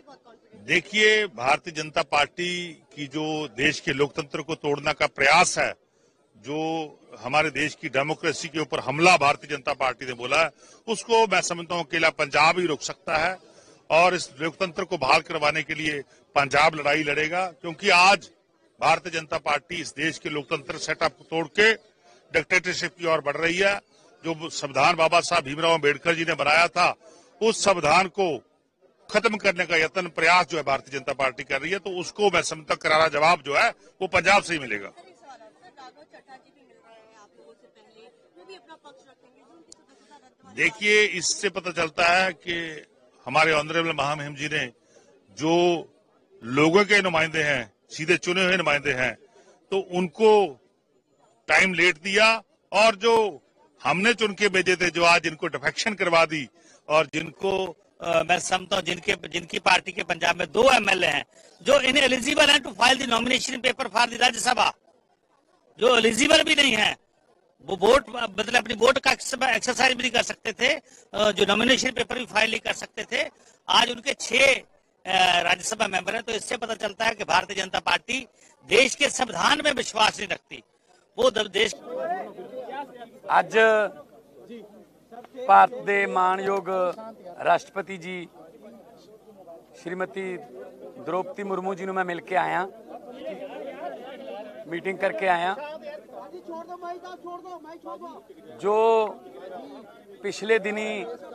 देखिए, भारतीय जनता पार्टी की जो देश के लोकतंत्र को तोड़ने का प्रयास है, जो हमारे देश की डेमोक्रेसी के ऊपर हमला भारतीय जनता पार्टी ने बोला है, उसको मैं समझता हूं अकेला पंजाब ही रोक सकता है। और इस लोकतंत्र को बहाल करवाने के लिए पंजाब लड़ाई लड़ेगा, क्योंकि आज भारतीय जनता पार्टी इस देश के लोकतंत्र सेटअप को तोड़ के डिक्टेटरशिप की ओर बढ़ रही है। जो संविधान बाबा साहब भीमराव अम्बेडकर जी ने बनाया था, उस संविधान को खत्म करने का यत्न प्रयास जो है भारतीय जनता पार्टी कर रही है, तो उसको मैं समझता करारा जवाब जो है वो पंजाब से ही मिलेगा। देखिए, इससे पता चलता है कि हमारे ऑनरेबल महामहिम जी ने जो लोगों के नुमाइंदे हैं, सीधे चुने हुए नुमाइंदे हैं, तो उनको टाइम लेट दिया, और जो हमने चुन के भेजे थे, जो आज इनको डिफेक्शन करवा दी, और जिनको मैं समझता हूँ जिनकी पार्टी के पंजाब में 2 एमएलए हैं जो इन एलिजिबल हैं to file the nomination paper for the Rajya Sabha, जो एलिजिबल भी नहीं है, वो वोट मतलब अपनी वोट का एक्सरसाइज भी नहीं कर सकते थे, जो नॉमिनेशन पेपर भी फाइल नहीं कर सकते थे। आज उनके 6 राज्यसभा मेंबर हैं। तो इससे पता चलता है कि भारतीय जनता पार्टी देश के संविधान में विश्वास नहीं रखती। वो देश ਅੱਜ ਭਾਰਤ ਦੇ ਮਾਣਯੋਗ ਰਾਸ਼ਟਰਪਤੀ ਜੀ श्रीमती द्रौपदी मुर्मू जी ਨੂੰ मैं मिल के आया, मीटिंग करके आया। जो पिछले दिनी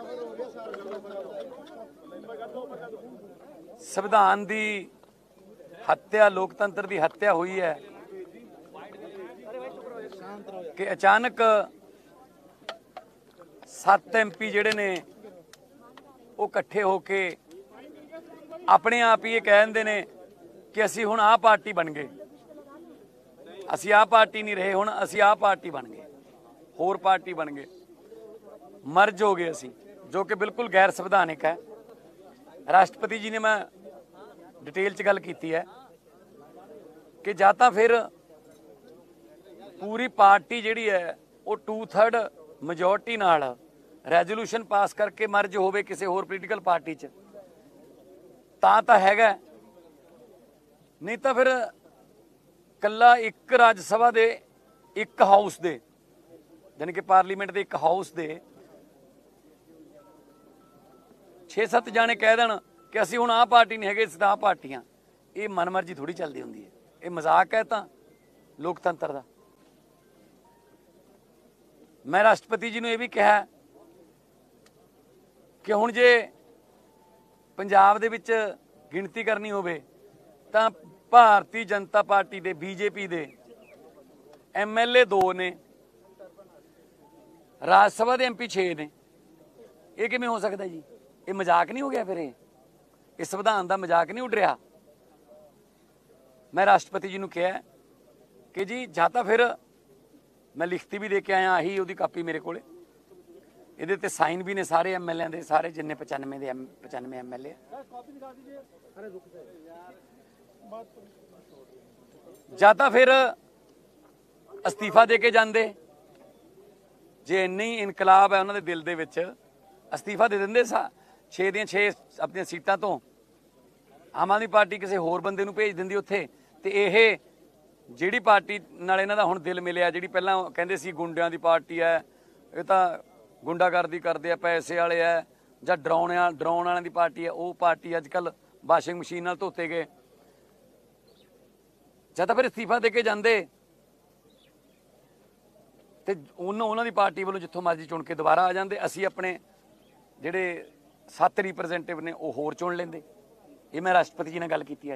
संविधान की हत्या, लोकतंत्र की हत्या हुई है कि अचानक 7 MP ਜਿਹੜੇ ਨੇ ਉਹ ਇਕੱਠੇ ਹੋ ਕੇ ਆਪਣੇ ਆਪ ਹੀ ਇਹ ਕਹਿੰਦੇ ਨੇ ਕਿ ਅਸੀਂ ਹੁਣ ਆਹ ਪਾਰਟੀ ਬਣ ਗਏ, ਅਸੀਂ ਆਹ ਪਾਰਟੀ ਨਹੀਂ ਰਹੇ, ਹੁਣ ਅਸੀਂ ਆਹ ਪਾਰਟੀ ਬਣ ਗਏ, ਹੋਰ ਪਾਰਟੀ ਬਣ ਗਏ, ਮਰਜ ਹੋ ਗਏ ਅਸੀਂ, ਜੋ ਕਿ ਬਿਲਕੁਲ ਗੈਰ ਸੰਵਿਧਾਨਿਕ ਹੈ। ਰਾਸ਼ਟਰਪਤੀ ਜੀ ਨੇ ਮੈਂ ਡਿਟੇਲ 'ਚ ਗੱਲ ਕੀਤੀ ਹੈ ਕਿ ਜਾਂ ਤਾਂ ਫਿਰ ਪੂਰੀ ਪਾਰਟੀ ਜਿਹੜੀ ਹੈ ਉਹ 2/3 ਮੈਜੋਰਟੀ ਨਾਲ ਰੈਜ਼ੋਲੂਸ਼ਨ ਪਾਸ ਕਰਕੇ ਮਰਜ ਹੋਵੇ ਕਿਸੇ ਹੋਰ ਪੋਲੀਟੀਕਲ ਪਾਰਟੀ 'ਚ, ਤਾਂ ਹੈਗਾ, ਨਹੀਂ ਤਾਂ ਫਿਰ ਕੱਲਾ ਇੱਕ ਰਾਜ ਸਭਾ ਦੇ ਇੱਕ ਹਾਊਸ ਦੇ, ਯਾਨੀ ਕਿ ਪਾਰਲੀਮੈਂਟ ਦੇ ਇੱਕ ਹਾਊਸ ਦੇ 6-7 ਜਾਣੇ ਕਹਿ ਦੇਣ ਕਿ ਅਸੀਂ ਹੁਣ ਆਹ ਪਾਰਟੀ ਨਹੀਂ ਹੈਗੇ, ਅਸੀਂ ਤਾਂ ਆਹ ਪਾਰਟੀਆਂ। ਇਹ ਮਨਮਰਜ਼ੀ ਥੋੜੀ ਚੱਲਦੀ ਹੁੰਦੀ ਹੈ, ਇਹ ਮਜ਼ਾਕ ਹੈ ਤਾਂ ਲੋਕਤੰਤਰ ਦਾ। ਮੈਂ ਰਾਸ਼ਟਰਪਤੀ ਜੀ ਨੂੰ ਇਹ ਵੀ ਕਿਹਾ ਕਿ ਹੁਣ ਜੇ ਪੰਜਾਬ ਦੇ ਵਿੱਚ ਗਿਣਤੀ ਕਰਨੀ ਹੋਵੇ ਤਾਂ ਭਾਰਤੀ ਜਨਤਾ ਪਾਰਟੀ ਦੇ, ਬੀਜੇਪੀ ਦੇ MLA 2 ਨੇ, ਰਾਜ ਸਭਾ ਦੇ MP 6 ਨੇ। ਇਹ ਕਿਵੇਂ ਹੋ ਸਕਦਾ ਜੀ? ਇਹ ਮਜ਼ਾਕ ਨਹੀਂ ਹੋ ਗਿਆ? ਫਿਰ ਇਹ ਸੰਵਿਧਾਨ ਦਾ ਮਜ਼ਾਕ ਨਹੀਂ ਉੱਡ ਰਿਹਾ? ਮੈਂ ਰਾਸ਼ਟਰਪਤੀ ਜੀ ਨੂੰ ਕਿਹਾ ਕਿ ਜੀ ਜਾਂ ਤਾਂ ਫਿਰ मैं लिखती भी दे के आया, आही ਉਹਦੀ ਕਾਪੀ ਮੇਰੇ ਕੋਲੇ, ਇਹਦੇ ਤੇ ਸਾਈਨ ਵੀ ਨੇ ਸਾਰੇ MLA ਦੇ, ਸਾਰੇ ਜਿੰਨੇ 95 ਦੇ 95 MLA। ਜਾਂ ਤਾਂ ਫਿਰ ਅਸਤੀਫਾ ਦੇ ਕੇ ਜਾਂਦੇ, ਜੇ ਇੰਨੀ ਇਨਕਲਾਬ ਹੈ ਉਹਨਾਂ ਦੇ ਦਿਲ ਦੇ ਵਿੱਚ, ਅਸਤੀਫਾ ਦੇ ਦਿੰਦੇ 6 ਦੀਆਂ 6 ਆਪਣੀਆਂ ਸੀਟਾਂ ਤੋਂ, ਆਮ ਆਦਮੀ ਪਾਰਟੀ ਕਿਸੇ ਹੋਰ ਬੰਦੇ ਨੂੰ ਭੇਜ ਦਿੰਦੀ ਉੱਥੇ, ਤੇ ਇਹ ਜਿਹੜੀ ਪਾਰਟੀ ਨਾਲ ਇਹਨਾਂ ਦਾ ਹੁਣ ਦਿਲ ਮਿਲਿਆ, ਜਿਹੜੀ ਪਹਿਲਾਂ ਕਹਿੰਦੇ ਸੀ ਗੁੰਡਿਆਂ ਦੀ ਪਾਰਟੀ ਹੈ, ਇਹ ਤਾਂ ਗੁੰਡਾਗਰਦੀ ਕਰਦੇ ਆ, ਪੈਸੇ ਵਾਲੇ ਆ, ਜਾਂ ਡਰਾਉਣ ਵਾਲਿਆਂ ਦੀ ਪਾਰਟੀ ਹੈ, ਉਹ ਪਾਰਟੀ ਅੱਜ ਕੱਲ੍ਹ ਵਾਸ਼ਿੰਗ ਮਸ਼ੀਨ ਨਾਲ ਧੋਤੇ ਗਏ। ਜਾਂ ਤਾਂ ਫਿਰ ਅਸਤੀਫਾ ਦੇ ਕੇ ਜਾਂਦੇ ਤੇ ਉਹਨਾਂ ਦੀ ਪਾਰਟੀ ਵੱਲੋਂ ਜਿੱਥੋਂ ਮਰਜ਼ੀ ਚੁਣ ਕੇ ਦੁਬਾਰਾ ਆ ਜਾਂਦੇ, ਅਸੀਂ ਆਪਣੇ ਜਿਹੜੇ 7 ਰਿਪਰੈਜ਼ੈਂਟੇਟਿਵ ਨੇ ਉਹ ਹੋਰ ਚੁਣ ਲੈਂਦੇ। ਇਹ ਮੈਂ ਰਾਸ਼ਟਰਪਤੀ ਜੀ ਨਾਲ ਗੱਲ ਕੀਤੀ ਅੱਜ।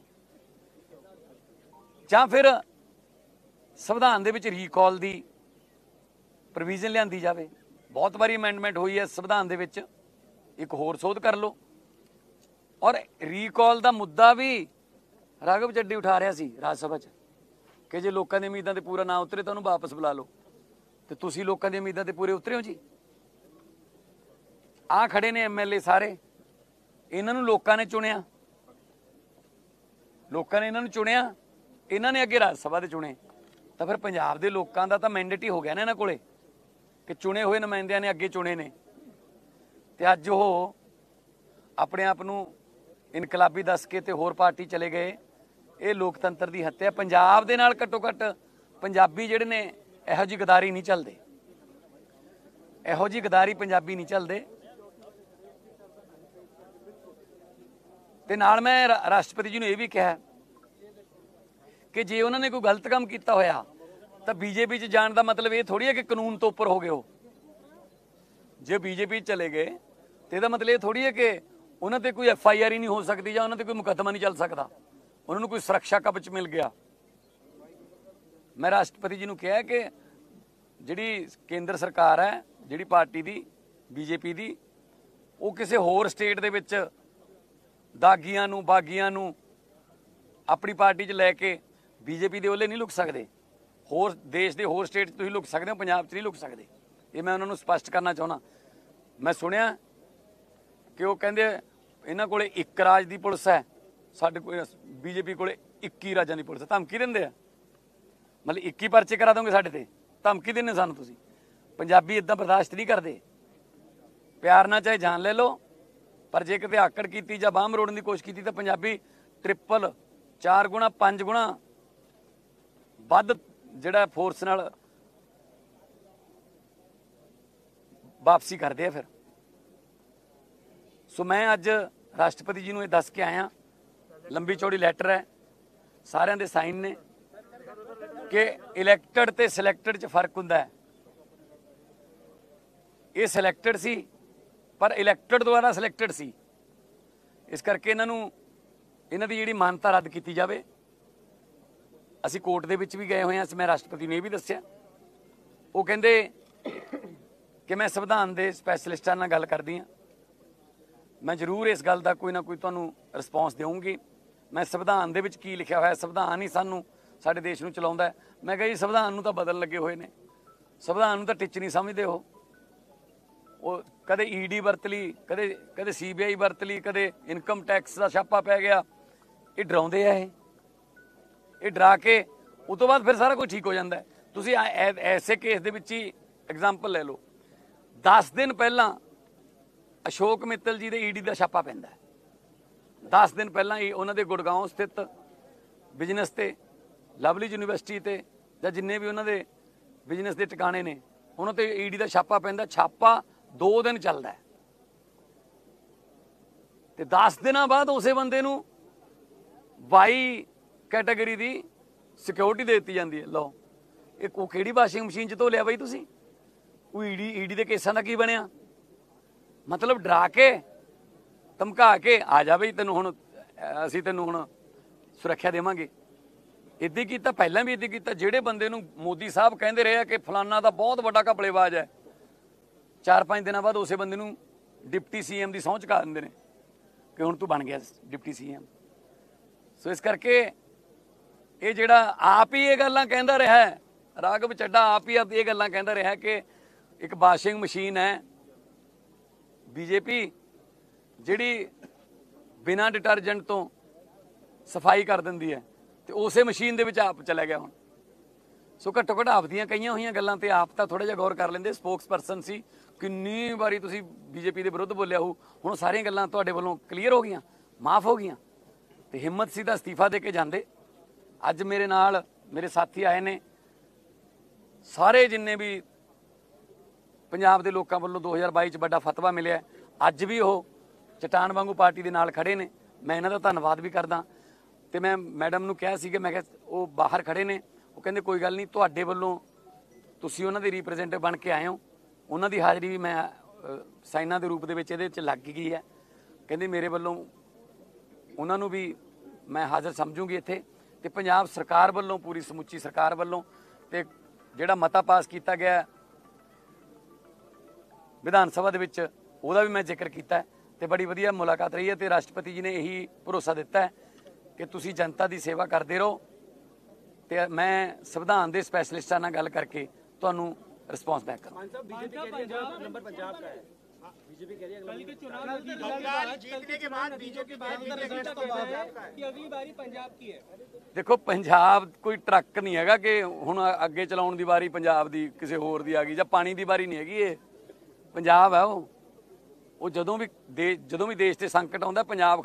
ਜਾਂ ਫਿਰ ਸੰਵਿਧਾਨ ਦੇ ਵਿੱਚ ਰੀਕਾਲ ਦੀ ਪ੍ਰੋਵੀਜ਼ਨ ਲਿਆਂਦੀ ਜਾਵੇ। ਬਹੁਤ ਵਾਰੀ ਅਮੈਂਡਮੈਂਟ ਹੋਈ ਹੈ ਸੰਵਿਧਾਨ ਦੇ ਵਿੱਚ, ਇੱਕ ਹੋਰ ਸੋਧ ਕਰ ਲਓ। ਔਰ ਰੀਕਾਲ ਦਾ ਮੁੱਦਾ ਵੀ ਰਾਘਵ ਚੱਡੀ ਉਠਾ ਰਿਹਾ ਸੀ ਰਾਜ ਸਭਾ 'ਚ ਕਿ ਜੇ ਲੋਕਾਂ ਦੀ ਉਮੀਦਾਂ ਤੇ ਪੂਰਾ ਨਾ ਉਤਰੇ ਤਾਂ ਉਹਨੂੰ ਵਾਪਸ ਬੁਲਾ ਲਓ, ਤੇ ਤੁਸੀਂ ਲੋਕਾਂ ਦੀ ਉਮੀਦਾਂ ਤੇ ਪੂਰੇ ਉਤਰੇ ਹੋ ਜੀ। ਆਹ ਖੜੇ ਨੇ MLA ਸਾਰੇ, ਇਹਨਾਂ ਨੂੰ ਲੋਕਾਂ ਨੇ ਚੁਣਿਆ, ਲੋਕਾਂ ਨੇ ਇਹਨਾਂ ਨੂੰ ਚੁਣਿਆ, ਇਹਨਾਂ ਨੇ ਅੱਗੇ ਰਾਜ ਸਭਾ ਦੇ ਚੁਣੇ, ਤਾਂ ਫਿਰ ਪੰਜਾਬ ਦੇ ਲੋਕਾਂ ਦਾ ਤਾਂ ਮੈਂਡੇਟ ਹੀ ਹੋ ਗਿਆ ਨਾ ਇਹਨਾਂ ਕੋਲੇ ਕਿ ਚੁਣੇ ਹੋਏ ਨੁਮਾਇੰਦਿਆਂ ਨੇ ਅੱਗੇ ਚੁਣੇ ਨੇ। ਤੇ ਅੱਜ ਉਹ ਆਪਣੇ ਆਪ ਨੂੰ ਇਨਕਲਾਬੀ ਦੱਸ ਕੇ ਤੇ ਹੋਰ ਪਾਰਟੀ ਚਲੇ ਗਏ। ਇਹ ਲੋਕਤੰਤਰ ਦੀ ਹੱਤਿਆ। ਪੰਜਾਬ ਦੇ ਨਾਲ ਘੱਟੋ ਘੱਟ ਪੰਜਾਬੀ ਜਿਹੜੇ ਨੇ ਇਹੋ ਜਿਹੀ ਗਦਾਰੀ ਨਹੀਂ ਚੱਲਦੇ, ਇਹੋ ਜਿਹੀ ਗਦਾਰੀ ਪੰਜਾਬੀ ਨਹੀਂ ਚੱਲਦੇ। ਤੇ ਨਾਲ ਮੈਂ ਰਾਸ਼ਟਰਪਤੀ ਜੀ ਨੂੰ ਇਹ ਵੀ ਕਿਹਾ ਕਿ ਜੇ ਉਹਨਾਂ ਨੇ ਕੋਈ ਗਲਤ ਕੰਮ ਕੀਤਾ ਹੋਇਆ ਤਾਂ ਬੀਜੇਪੀ 'ਚ ਜਾਣ ਦਾ ਮਤਲਬ ਇਹ ਥੋੜੀ ਹੈ ਕਿ ਕਾਨੂੰਨ ਤੋਂ ਉੱਪਰ ਹੋ ਗਏ ਹੋ। ਜੇ ਬੀਜੇਪੀ ਚਲੇ ਗਏ ਤੇ ਇਹਦਾ ਮਤਲਬ ਇਹ ਥੋੜੀ ਹੈ ਕਿ ਉਹਨਾਂ ਤੇ ਕੋਈ FIR ਹੀ ਨਹੀਂ ਹੋ ਸਕਦੀ ਜਾਂ ਉਹਨਾਂ ਤੇ ਕੋਈ ਮੁਕੱਦਮਾ ਨਹੀਂ ਚੱਲ ਸਕਦਾ, ਉਹਨਾਂ ਨੂੰ ਕੋਈ ਸੁਰੱਖਿਆ ਕਵਚ ਮਿਲ ਗਿਆ। ਮੈਂ ਰਾਸ਼ਟਰਪਤੀ ਜੀ ਨੂੰ ਕਿਹਾ ਕਿ ਜਿਹੜੀ ਕੇਂਦਰ ਸਰਕਾਰ ਹੈ, ਜਿਹੜੀ ਪਾਰਟੀ ਦੀ ਬੀਜੇਪੀ ਦੀ, ਉਹ ਕਿਸੇ ਹੋਰ ਸਟੇਟ ਦੇ ਵਿੱਚ ਦਾਗੀਆਂ ਨੂੰ ਬਾਗੀਆਂ ਨੂੰ ਆਪਣੀ ਪਾਰਟੀ 'ਚ ਲੈ ਕੇ ਬੀਜੇਪੀ ਦੇ ਉਹਲੇ ਨਹੀਂ ਲੁਕ ਸਕਦੇ। ਹੋਰ ਦੇਸ਼ ਦੇ ਹੋਰ ਸਟੇਟ 'ਚ ਤੁਸੀਂ ਲੁਕ ਸਕਦੇ ਹੋ, ਪੰਜਾਬ 'ਚ ਨਹੀਂ ਲੁਕ ਸਕਦੇ। ਇਹ ਮੈਂ ਉਹਨਾਂ ਨੂੰ ਸਪਸ਼ਟ ਕਰਨਾ ਚਾਹੁੰਦਾ। ਮੈਂ ਸੁਣਿਆ ਕਿ ਉਹ ਕਹਿੰਦੇ ਇਹਨਾਂ ਕੋਲੇ ਇੱਕ ਰਾਜ ਦੀ ਪੁਲਿਸ ਹੈ, ਸਾਡੇ ਕੋਲ ਬੀਜੇਪੀ ਕੋਲੇ 21 ਰਾਜਾਂ ਦੀ ਪੁਲਿਸ ਹੈ। ਧਮਕੀ ਦਿੰਦੇ ਆ, ਮਤਲਬ 21 ਪਰਚੇ ਕਰਾ ਦੋਗੇ ਸਾਡੇ ਤੇ, ਧਮਕੀ ਦਿੰਦੇ ਸਾਨੂੰ ਤੁਸੀਂ। ਪੰਜਾਬੀ ਇਦਾਂ ਬਰਦਾਸ਼ਤ ਨਹੀਂ ਕਰਦੇ। ਪਿਆਰ ਨਾਲ ਚਾਹੇ ਜਾਨ ਲੈ ਲਓ, ਪਰ ਜੇ ਕਿਤੇ ਆਕੜ ਕੀਤੀ ਜਾਂ ਬਾਂਹ ਮਰੋੜਨ ਦੀ ਕੋਸ਼ਿਸ਼ ਕੀਤੀ ਤਾਂ ਪੰਜਾਬੀ ਟ੍ਰਿਪਲ 4 ਗੁਣਾ 5 ਗੁਣਾ ਵੱਧ ਜਿਹੜਾ ਫੋਰਸ ਨਾਲ ਵਾਪਸੀ ਕਰਦੇ ਆ ਫਿਰ। ਸੋ ਮੈਂ ਅੱਜ ਰਾਸ਼ਟਰਪਤੀ ਜੀ ਨੂੰ ਇਹ ਦੱਸ ਕੇ ਆਇਆ, ਲੰਬੀ ਚੌੜੀ ਲੈਟਰ ਹੈ, ਸਾਰਿਆਂ ਦੇ ਸਾਈਨ ਨੇ, ਕਿ ਇਲੈਕਟਡ ਤੇ ਸਿਲੈਕਟਡ 'ਚ ਫਰਕ ਹੁੰਦਾ ਹੈ। ਇਹ ਸਿਲੈਕਟਡ ਸੀ ਪਰ ਇਲੈਕਟਡ ਦੁਆਰਾ ਸਿਲੈਕਟਡ ਸੀ, ਇਸ ਕਰਕੇ ਇਹਨਾਂ ਦੀ ਜਿਹੜੀ ਮਾਨਤਾ ਰੱਦ ਕੀਤੀ ਜਾਵੇ। ਅਸੀਂ ਕੋਰਟ ਦੇ ਵਿੱਚ ਵੀ ਗਏ ਹੋਏ ਹਾਂ, ਮੈਂ ਰਾਸ਼ਟਰਪਤੀ ਨੂੰ ਇਹ ਵੀ ਦੱਸਿਆ। ਉਹ ਕਹਿੰਦੇ ਕਿ ਮੈਂ ਸੰਵਿਧਾਨ ਦੇ ਸਪੈਸ਼ਲਿਸਟਾਂ ਨਾਲ ਗੱਲ ਕਰਦੀ ਹਾਂ, ਮੈਂ ਜ਼ਰੂਰ ਇਸ ਗੱਲ ਦਾ ਕੋਈ ਨਾ ਕੋਈ ਤੁਹਾਨੂੰ ਰਿਸਪੌਂਸ ਦੇਵਾਂਗੀ। ਮੈਂ ਸੰਵਿਧਾਨ ਦੇ ਵਿੱਚ ਕੀ ਲਿਖਿਆ ਹੋਇਆ, ਸੰਵਿਧਾਨ ਹੀ ਸਾਡੇ ਦੇਸ਼ ਨੂੰ ਚਲਾਉਂਦਾ। ਮੈਂ ਕਿਹਾ ਜੀ ਸੰਵਿਧਾਨ ਨੂੰ ਤਾਂ ਬਦਲਣ ਲੱਗੇ ਹੋਏ ਨੇ, ਸੰਵਿਧਾਨ ਨੂੰ ਤਾਂ ਟਿੱਚ ਨਹੀਂ ਸਮਝਦੇ। ਉਹ ਕਦੇ ED ਵਰਤ ਲਈ, ਕਦੇ CBI ਵਰਤ ਲਈ, ਕਦੇ ਇਨਕਮ ਟੈਕਸ ਦਾ ਛਾਪਾ ਪੈ ਗਿਆ। ਇਹ ਡਰਾਉਂਦੇ ਆ, ਇਹ ਡਰਾ ਕੇ ਉਸ ਤੋਂ ਬਾਅਦ ਫਿਰ ਸਾਰਾ ਕੁਝ ਠੀਕ ਹੋ ਜਾਂਦਾ। ਤੁਸੀਂ ਐਸੇ ਕੇਸ ਦੇ ਵਿੱਚ ਹੀ ਐਗਜ਼ਾਮਪਲ ਲੈ ਲਓ, 10 ਦਿਨ ਪਹਿਲਾਂ ਅਸ਼ੋਕ ਮਿੱਤਲ ਜੀ ਦੇ ED ਦਾ ਛਾਪਾ ਪੈਂਦਾ। 10 ਦਿਨ ਪਹਿਲਾਂ ਹੀ ਉਹਨਾਂ ਦੇ ਗੁੜਗਾਉਂ ਸਥਿਤ ਬਿਜ਼ਨਸ ਤੇ, ਲਵਲੀ ਯੂਨੀਵਰਸਿਟੀ ਤੇ, ਜਾਂ ਜਿੰਨੇ ਵੀ ਉਹਨਾਂ ਦੇ ਬਿਜ਼ਨਸ ਦੇ ਟਿਕਾਣੇ ਨੇ, ਉਹਨਾਂ ਤੇ ED ਦਾ ਛਾਪਾ ਪੈਂਦਾ। ਛਾਪਾ 2 ਦਿਨ ਚੱਲਦਾ ਤੇ 10 ਦਿਨਾਂ ਬਾਅਦ ਉਸੇ ਬੰਦੇ ਨੂੰ 22 ਕੈਟਾਗਰੀ ਦੀ ਸਿਕਿਉਰਿਟੀ ਦੇ ਦਿੱਤੀ ਜਾਂਦੀ ਹੈ। ਲਓ, ਉਹ ਕਿਹੜੀ ਵਾਸ਼ਿੰਗ ਮਸ਼ੀਨ 'ਚ ਧੋ ਲਿਆ ਬਈ ਤੁਸੀਂ? ਉਹ ED ਦੇ ਕੇਸਾਂ ਦਾ ਕੀ ਬਣਿਆ? ਮਤਲਬ ਡਰਾ ਕੇ ਧਮਕਾ ਕੇ ਆ ਜਾ ਬਈ, ਅਸੀਂ ਤੈਨੂੰ ਹੁਣ ਸੁਰੱਖਿਆ ਦੇਵਾਂਗੇ। ਇੱਦਾਂ ਹੀ ਕੀਤਾ, ਪਹਿਲਾਂ ਵੀ ਇੱਦਾਂ ਕੀਤਾ। ਜਿਹੜੇ ਬੰਦੇ ਨੂੰ ਮੋਦੀ ਸਾਹਿਬ ਕਹਿੰਦੇ ਰਹੇ ਆ ਕਿ ਫਲਾਨਾ ਦਾ ਬਹੁਤ ਵੱਡਾ ਘਪਲੇਬਾਜ਼ ਹੈ, 4-5 ਦਿਨਾਂ ਬਾਅਦ ਉਸੇ ਬੰਦੇ ਨੂੰ ਡਿਪਟੀ CM ਦੀ ਸਹੁੰ ਚੁਕਾ ਦਿੰਦੇ ਨੇ ਕਿ ਹੁਣ ਤੂੰ ਬਣ ਗਿਆ ਡਿਪਟੀ CM। ਸੋ ਇਸ ਕਰਕੇ ਇਹ ਜਿਹੜਾ ਆਪ ਹੀ ਇਹ ਗੱਲਾਂ ਕਹਿੰਦਾ ਰਿਹਾ ਹੈ, ਰਾਘਵ ਚੱਡਾ ਆਪ ਹੀ ਇਹ ਗੱਲਾਂ ਕਹਿੰਦਾ ਰਿਹਾ ਕਿ ਇੱਕ ਵਾਸ਼ਿੰਗ ਮਸ਼ੀਨ ਹੈ ਬੀਜੇਪੀ, ਜਿਹੜੀ ਬਿਨਾਂ ਡਿਟਰਜੈਂਟ ਤੋਂ ਸਫਾਈ ਕਰ ਦਿੰਦੀ ਹੈ, ਤੇ ਉਸੇ ਮਸ਼ੀਨ ਦੇ ਵਿੱਚ ਆਪ ਚਲਾ ਗਿਆ ਹੁਣ। ਸੋ ਘੱਟੋ ਘੱਟ ਆਪਦੀਆਂ ਕਈਆਂ ਹੋਈਆਂ ਗੱਲਾਂ ਤੇ ਆਪ ਤਾਂ ਥੋੜਾ ਜਿਹਾ ਗੌਰ ਕਰ ਲੈਂਦੇ। ਸਪੋਕਸ ਪਰਸਨ ਸੀ, ਕਿੰਨੀ ਵਾਰੀ ਤੁਸੀਂ ਬੀਜੇਪੀ ਦੇ ਵਿਰੁੱਧ ਬੋਲਿਆ ਹੋ, ਹੁਣ ਸਾਰੀਆਂ ਗੱਲਾਂ ਤੁਹਾਡੇ ਵੱਲੋਂ ਕਲੀਅਰ ਹੋ ਗਈਆਂ, ਮਾਫ ਹੋ ਗਈਆਂ, ਤੇ ਹਿੰਮਤ ਸੀ ਤਾਂ ਅਸਤੀਫਾ ਦੇ ਕੇ ਜਾਂਦੇ। ਅੱਜ ਮੇਰੇ ਨਾਲ ਮੇਰੇ ਸਾਥੀ ਆਏ ਨੇ, ਸਾਰੇ ਜਿੰਨੇ ਵੀ ਪੰਜਾਬ ਦੇ ਲੋਕਾਂ ਵੱਲੋਂ 2022 ਚ ਵੱਡਾ ਫਤਵਾ ਮਿਲਿਆ, ਅੱਜ ਵੀ ਉਹ ਚਟਾਨ ਵਾਂਗੂ ਪਾਰਟੀ ਦੇ ਨਾਲ ਖੜੇ ਨੇ। ਮੈਂ ਇਹਨਾਂ ਦਾ ਧੰਨਵਾਦ ਵੀ ਕਰਦਾ। ਤੇ ਮੈਂ ਮੈਡਮ ਨੂੰ ਕਿਹਾ ਸੀ ਕਿ ਮੈਂ ਕਿਹਾ ਉਹ ਬਾਹਰ ਖੜੇ ਨੇ, ਉਹ ਕਹਿੰਦੇ ਕੋਈ ਗੱਲ ਨਹੀਂ, ਤੁਹਾਡੇ ਵੱਲੋਂ ਤੁਸੀਂ ਉਹਨਾਂ ਦੇ ਰਿਪਰੈਜ਼ੈਂਟੇਟਿਵ ਬਣ ਕੇ ਆਏ ਹੋ, ਉਹਨਾਂ ਦੀ ਹਾਜ਼ਰੀ ਵੀ ਮੈਂ ਸਾਈਨਾਂ ਦੇ ਰੂਪ ਦੇ ਵਿੱਚ ਇਹਦੇ ਵਿੱਚ ਲੱਗ ਗਈ ਹੈ। ਕਹਿੰਦੇ ਮੇਰੇ ਵੱਲੋਂ ਉਹਨਾਂ ਨੂੰ ਵੀ ਮੈਂ ਹਾਜ਼ਰ ਸਮਝੂਗੀ ਇੱਥੇ, ਤੇ ਪੰਜਾਬ ਸਰਕਾਰ ਵੱਲੋਂ, ਪੂਰੀ ਸਮੁੱਚੀ ਸਰਕਾਰ ਵੱਲੋਂ, ਤੇ ਜਿਹੜਾ ਮਤਾ ਪਾਸ ਕੀਤਾ ਗਿਆ ਵਿਧਾਨ ਸਭਾ ਦੇ ਵਿੱਚ, ਉਹਦਾ ਵੀ ਮੈਂ ਜ਼ਿਕਰ ਕੀਤਾ। ਤੇ ਬੜੀ ਵਧੀਆ ਮੁਲਾਕਾਤ ਰਹੀ ਹੈ, ਤੇ ਰਾਸ਼ਟਰਪਤੀ ਜੀ ਨੇ ਇਹੀ ਭਰੋਸਾ ਦਿੱਤਾ ਹੈ ਕਿ ਤੁਸੀਂ ਜਨਤਾ ਦੀ ਸੇਵਾ ਕਰਦੇ ਰਹੋ, ਤੇ ਮੈਂ ਸੰਵਿਧਾਨ ਦੇ ਸਪੈਸ਼ਲਿਸਟਾਂ ਨਾਲ ਗੱਲ ਕਰਕੇ ਤੁਹਾਨੂੰ ਰਿਸਪੌਂਸ बैक करो। देखो पंजाब कोई ट्रक नहीं है कि हुण अगे चलाउण दी वारी पंजाब दी किसी होर दी आ गई, जां पानी दी वारी नहीं हैगी। ये पंजाब है, वो जदों भी देश ते संकट आउंदा पंजाब